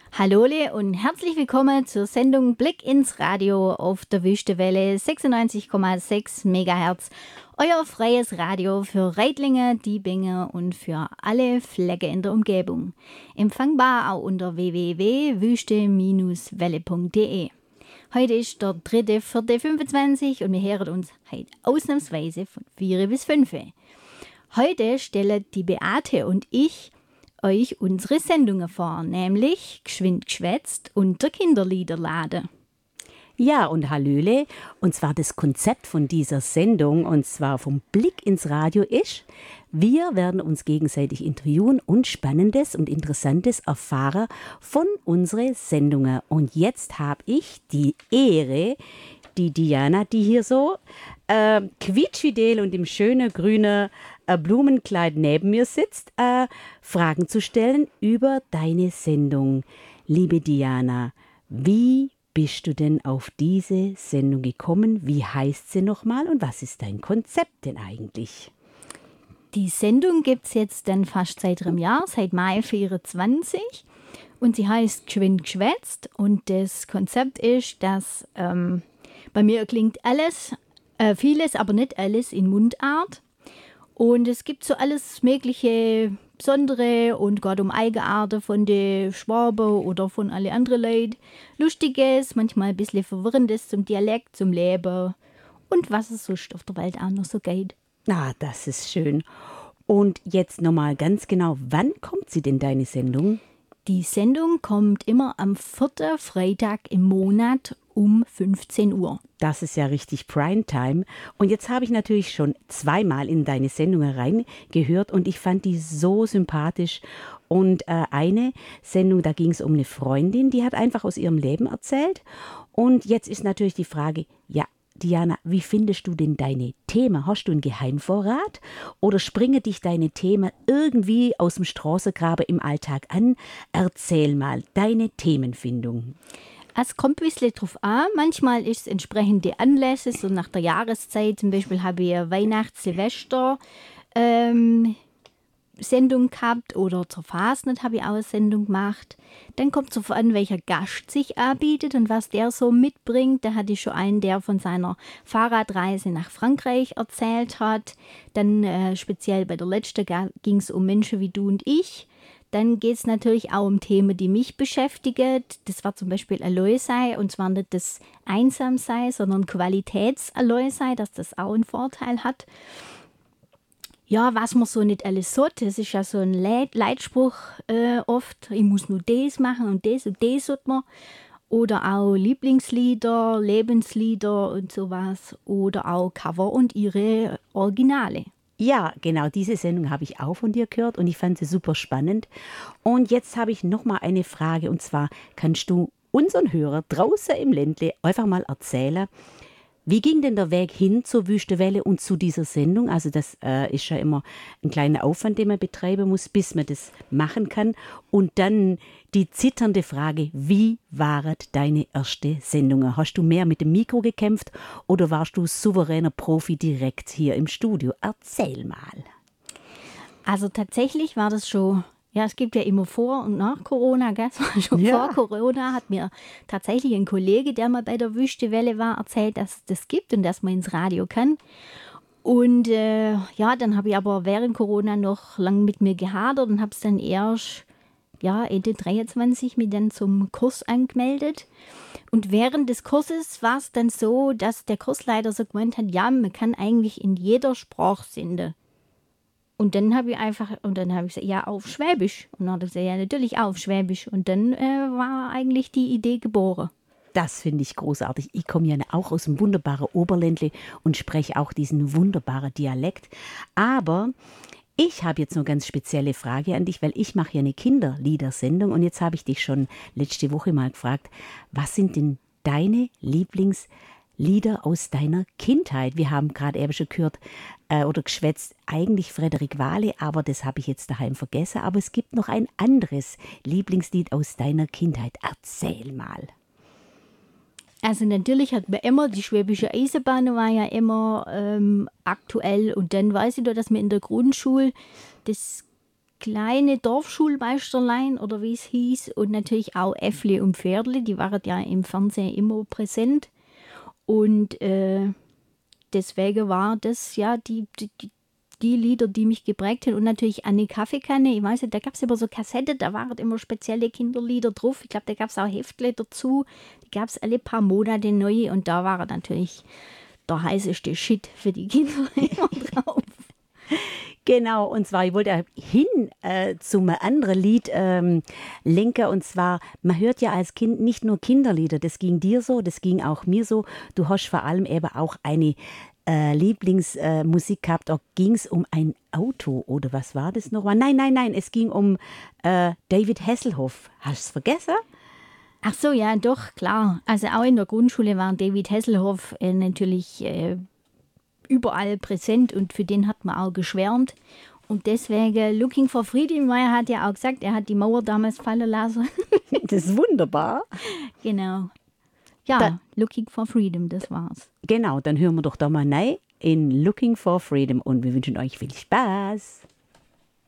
Hallole und herzlich willkommen zur Sendung Blick ins Radio auf der Wüstewelle 96,6 MHz. Euer freies Radio für Reitlinge, Diebinge und für alle Flecke in der Umgebung. Empfangbar auch unter www.wüste-welle.de. Heute ist der 3.4.25 und wir hören uns heute ausnahmsweise von 4 bis 5. Heute stellen die Beate und ich euch unsere Sendungen vor, nämlich Geschwind geschwätzt und der Kinderliederladen. Ja, und Hallöle, und zwar das Konzept von dieser Sendung, und zwar vom Blick ins Radio ist, wir werden uns gegenseitig interviewen und Spannendes und Interessantes erfahren von unseren Sendungen. Und jetzt habe ich die Ehre, die Diana, die hier so quietschfidel und im schönen grünen Blumenkleid neben mir sitzt, Fragen zu stellen über deine Sendung. Liebe Diana, wie bist du denn auf diese Sendung gekommen? Wie heißt sie nochmal und was ist dein Konzept denn eigentlich? Die Sendung gibt es jetzt dann fast seit einem Jahr, seit Mai 24. Und sie heißt Geschwind geschwätzt. Und das Konzept ist, dass bei mir klingt alles, vieles, aber nicht alles in Mundart. Und es gibt so alles mögliche Besondere und gerade um Eigenarten von den Schwaben oder von alle anderen Leuten. Lustiges, manchmal ein bisschen Verwirrendes zum Dialekt, zum Leben und was es sonst auf der Welt auch noch so geht. Ah, das ist schön. Und jetzt nochmal ganz genau, wann kommt sie denn, deine Sendung? Die Sendung kommt immer am 4. Freitag im Monat um 15 Uhr. Das ist ja richtig Primetime. Und jetzt habe ich natürlich schon zweimal in deine Sendung reingehört und ich fand die so sympathisch. Und eine Sendung, da ging es um eine Freundin, die hat einfach aus ihrem Leben erzählt. Und jetzt ist natürlich die Frage, ja, Diana, wie findest du denn deine Themen? Hast du einen Geheimvorrat oder springen dich deine Themen irgendwie aus dem Straßengraben im Alltag an? Erzähl mal deine Themenfindung. Es kommt ein bisschen drauf an. Manchmal ist es entsprechende Anlässe, so nach der Jahreszeit. Zum Beispiel habe ich eine Weihnachts-Silvester Sendung gehabt oder zur Fasnet habe ich auch eine Sendung gemacht. Dann kommt es darauf an, welcher Gast sich anbietet und was der so mitbringt. Da hatte ich schon einen, der von seiner Fahrradreise nach Frankreich erzählt hat. Dann speziell bei der letzten ging es um Menschen wie du und ich. Dann geht es natürlich auch um Themen, die mich beschäftigen. Das war zum Beispiel Aloisei, und zwar nicht das Einsamsein, sondern Qualitäts-Aloisei, dass das auch einen Vorteil hat. Ja, was man so nicht alles sollte, das ist ja so ein Leitspruch oft. Ich muss nur das machen und das sollte man. Oder auch Lieblingslieder, Lebenslieder und sowas. Oder auch Cover und ihre Originale. Ja, genau, diese Sendung habe ich auch von dir gehört und ich fand sie super spannend. Und jetzt habe ich noch mal eine Frage, und zwar kannst du unseren Hörer draußen im Ländle einfach mal erzählen, wie ging denn der Weg hin zur Wüstewelle und zu dieser Sendung? Also das ist ja immer ein kleiner Aufwand, den man betreiben muss, bis man das machen kann. Und dann die zitternde Frage, wie waren deine erste Sendungen? Hast du mehr mit dem Mikro gekämpft oder warst du souveräner Profi direkt hier im Studio? Erzähl mal. Also tatsächlich war das schon, ja, es gibt ja immer vor und nach Corona, gell? Es war schon vor Corona, hat mir tatsächlich ein Kollege, der mal bei der Wüstewelle war, erzählt, dass es das gibt und dass man ins Radio kann. Und ja, dann habe ich aber während Corona noch lang mit mir gehadert und habe es dann erst, ja, Ende 23 mich dann zum Kurs angemeldet. Und während des Kurses war es dann so, dass der Kursleiter so gemeint hat, ja, man kann eigentlich in jeder Sprache senden. Und dann habe ich gesagt, ja, auf Schwäbisch. Und dann hat er gesagt, ja, natürlich auf Schwäbisch. Und dann war eigentlich die Idee geboren. Das finde ich großartig. Ich komme ja auch aus dem wunderbaren Oberländle und spreche auch diesen wunderbaren Dialekt. Aber ich habe jetzt noch eine ganz spezielle Frage an dich, weil ich mache ja eine Kinderliedersendung und jetzt habe ich dich schon letzte Woche mal gefragt, was sind denn deine Lieblingslieder aus deiner Kindheit? Wir haben gerade eben schon gehört oder geschwätzt, eigentlich Frederik Wahle, aber das habe ich jetzt daheim vergessen. Aber es gibt noch ein anderes Lieblingslied aus deiner Kindheit. Erzähl mal. Also natürlich hat man immer, die Schwäbische Eisenbahn war ja immer aktuell. Und dann weiß ich doch, dass wir in der Grundschule das kleine Dorfschulmeisterlein oder wie es hieß und natürlich auch Äffle und Pferdle, die waren ja im Fernsehen immer präsent und deswegen war das ja die Lieder, die mich geprägt haben und natürlich Anne Kaffeekanne, ich weiß nicht, da gab es immer so Kassetten, da waren immer spezielle Kinderlieder drauf, ich glaube, da gab es auch Heftle dazu, die gab es alle paar Monate neu und da war natürlich der heißeste Shit für die Kinder immer drauf. Genau, und zwar, ich wollte hin zum anderen Lied lenken, und zwar, man hört ja als Kind nicht nur Kinderlieder, das ging dir so, das ging auch mir so, du hast vor allem eben auch eine Lieblingsmusik gehabt, da ging es um ein Auto, oder was war das noch? Nein, es ging um David Hasselhoff, hast du es vergessen? Ach so, ja, doch, klar, also auch in der Grundschule war David Hasselhoff natürlich überall präsent und für den hat man auch geschwärmt. Und deswegen, Looking for Freedom, Meyer hat ja auch gesagt, er hat die Mauer damals fallen lassen. Das ist wunderbar. Genau. Ja, Looking for Freedom, das war's. Genau, dann hören wir doch da mal rein in Looking for Freedom und wir wünschen euch viel Spaß.